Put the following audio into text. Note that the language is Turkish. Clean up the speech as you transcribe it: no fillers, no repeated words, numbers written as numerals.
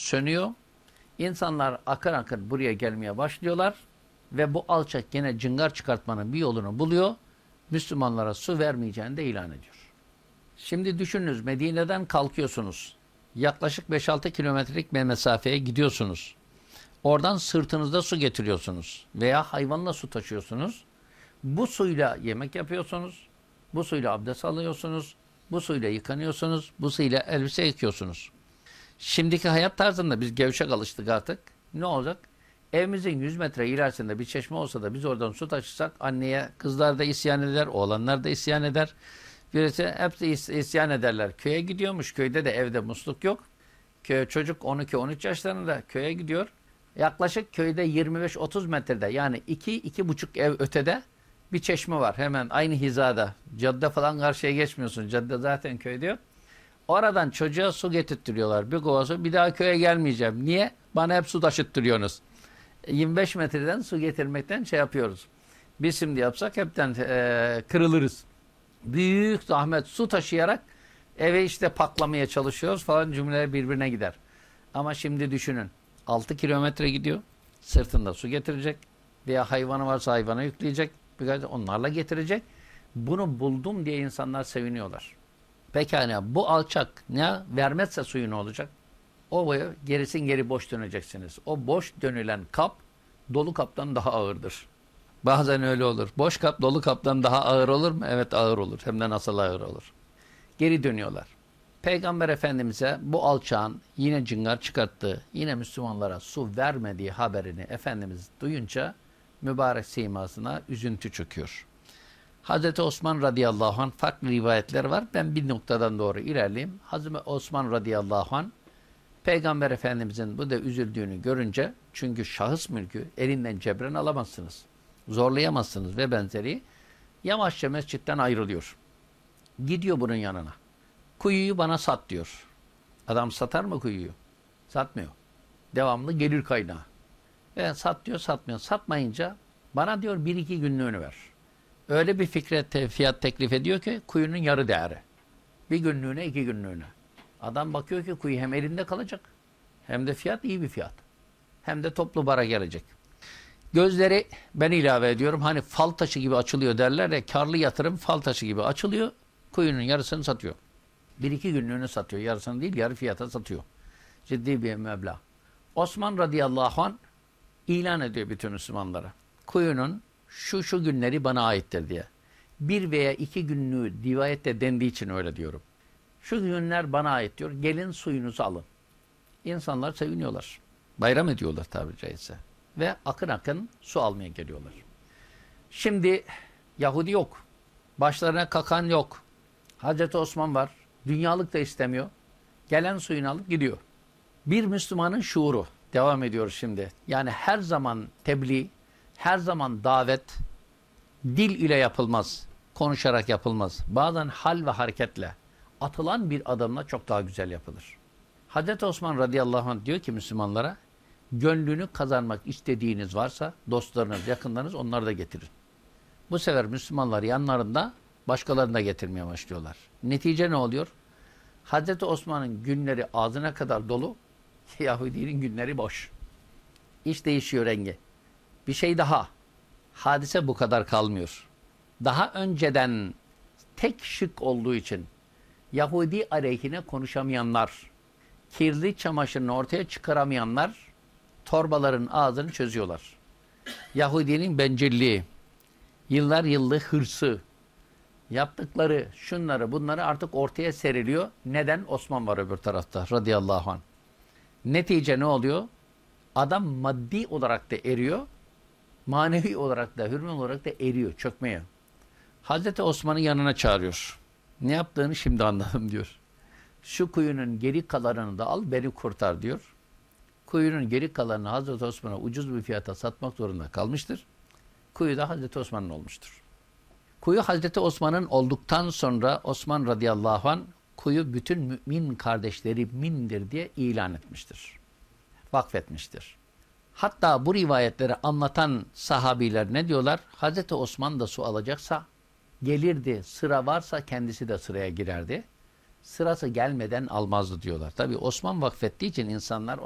sönüyor. İnsanlar akın akın buraya gelmeye başlıyorlar ve bu alçak gene cıngar çıkartmanın bir yolunu buluyor. Müslümanlara su vermeyeceğini de ilan ediyor. Şimdi düşününüz, Medine'den kalkıyorsunuz. Yaklaşık 5-6 kilometrelik bir mesafeye gidiyorsunuz. Oradan sırtınızda su getiriyorsunuz veya hayvanla su taşıyorsunuz. Bu suyla yemek yapıyorsunuz. Bu suyla abdest alıyorsunuz. Bu suyla yıkanıyorsunuz. Bu suyla elbise yıkıyorsunuz. Şimdiki hayat tarzında biz gevşek alıştık artık. Ne olacak? Evimizin 100 metre ilerisinde bir çeşme olsa da biz oradan su taşırsak anneye kızlar da isyan eder, oğlanlar da isyan eder. Birisi hepsi isyan ederler. Köye gidiyormuş. Köyde de evde musluk yok. Çocuk 12-13 yaşlarında köye gidiyor. Yaklaşık köyde 25-30 metrede yani 2-2,5 ev ötede bir çeşme var. Hemen aynı hizada. Cadde falan karşıya geçmiyorsun. Cadde zaten köyde yok. Oradan çocuğa su getirtiyorlar. Bir kova su. Bir daha köye gelmeyeceğim. Niye? Bana hep su taşıttırıyorsunuz. 25 metreden su getirmekten şey yapıyoruz. Biz şimdi yapsak hepten kırılırız. Büyük zahmet su taşıyarak eve işte paklamaya çalışıyoruz falan, cümleler birbirine gider. Ama şimdi düşünün. 6 kilometre gidiyor. Sırtında su getirecek. Veya hayvanı varsa hayvana yükleyecek. Onlarla getirecek. Bunu buldum diye insanlar seviniyorlar. Pekala bu alçak ne vermezse suyu ne olacak? O gerisin geri boş döneceksiniz. O boş dönülen kap dolu kaptan daha ağırdır. Bazen öyle olur. Boş kap dolu kaptan daha ağır olur mu? Evet ağır olur. Hem de nasıl ağır olur. Geri dönüyorlar. Peygamber Efendimiz'e bu alçağın yine cıngar çıkarttığı, yine Müslümanlara su vermediği haberini Efendimiz duyunca mübarek simasına üzüntü çöküyor. Hazreti Osman radıyallahu anh, farklı rivayetler var. Ben bir noktadan doğru ilerleyeyim. Hazreti Osman radıyallahu anh Peygamber Efendimizin bu da üzüldüğünü görünce, çünkü şahıs mülkü elinden cebren alamazsınız. Zorlayamazsınız ve benzeri, yavaşça mescitten ayrılıyor. Gidiyor bunun yanına. Kuyuyu bana sat diyor. Adam satar mı kuyuyu? Satmıyor. Devamlı gelir kaynağı. Ve sat diyor, satmıyor. Satmayınca bana diyor 1-2 günlüğünü ver. Öyle bir fikre fiyat teklif ediyor ki kuyunun yarı değeri. 1 günlüğüne 2 günlüğüne. Adam bakıyor ki kuyu hem elinde kalacak hem de fiyat iyi bir fiyat. Hem de toplu bara gelecek. Gözleri, ben ilave ediyorum, hani fal taşı gibi açılıyor derler ya, karlı yatırım fal taşı gibi açılıyor. Kuyunun yarısını satıyor. 1-2 günlüğünü satıyor. Yarısını değil, yarı fiyata satıyor. Ciddi bir meblağ. Osman radıyallahu anh ilan ediyor bütün Müslümanlara. Kuyunun şu günleri bana aittir diye. 1 veya 2 günlüğü rivayette dendiği için öyle diyorum. Şu günler bana ait diyor. Gelin suyunuzu alın. İnsanlar seviniyorlar. Bayram ediyorlar tabiri caizse. Ve akın akın su almaya geliyorlar. Şimdi Yahudi yok. Başlarına kakan yok. Hazreti Osman var. Dünyalık da istemiyor. Gelen suyunu alıp gidiyor. Bir Müslümanın şuuru. Devam ediyoruz şimdi. Yani her zaman tebliğ, her zaman davet dil ile yapılmaz. Konuşarak yapılmaz. Bazen hal ve hareketle, atılan bir adımla çok daha güzel yapılır. Hazreti Osman radıyallahu anh diyor ki Müslümanlara, gönlünü kazanmak istediğiniz varsa dostlarınız, yakınlarınız, onları da getirin. Bu sefer Müslümanlar yanlarında başkalarını da getirmeye başlıyorlar. Netice ne oluyor? Hazreti Osman'ın günleri ağzına kadar dolu, Yahudinin günleri boş. İş değişiyor rengi. Bir şey daha. Hadise bu kadar kalmıyor. Daha önceden tek şık olduğu için Yahudi aleyhine konuşamayanlar, kirli çamaşırını ortaya çıkaramayanlar torbaların ağzını çözüyorlar. Yahudinin bencilliği, yıllar yıllık hırsı, yaptıkları şunları bunları artık ortaya seriliyor. Neden? Osman var öbür tarafta radıyallahu anh. Netice ne oluyor? Adam maddi olarak da eriyor, manevi olarak da, hürmet olarak da eriyor, çökmeye. Hazreti Osman'ı yanına çağırıyor. Ne yaptığını şimdi anladım diyor. Şu kuyunun geri kalanını da al, beni kurtar diyor. Kuyunun geri kalanını Hazreti Osman'a ucuz bir fiyata satmak zorunda kalmıştır. Kuyu da Hazreti Osman'ın olmuştur. Kuyu Hazreti Osman'ın olduktan sonra Osman radıyallahu anh kuyu bütün mümin kardeşlerimindir diye ilan etmiştir. Vakfetmiştir. Hatta bu rivayetleri anlatan sahabiler ne diyorlar? Hazreti Osman da su alacaksa gelirdi, sıra varsa kendisi de sıraya girerdi. Sırası gelmeden almazdı diyorlar. Tabii Osman vakfettiği için insanlar